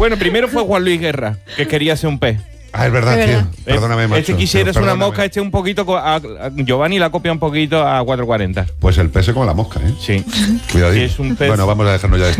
Bueno, primero fue Juan Luis Guerra, que quería ser un pez. Ah, es verdad, Es tío. verdad. Perdóname, macho. Este quisiera ser una Perdóname. mosca, un poquito... Giovanni la copia un poquito a 4.40. Pues el pez es como la mosca, ¿eh? Sí. Cuidadito. Es un pez. Bueno, vamos a dejarnos ya de esto.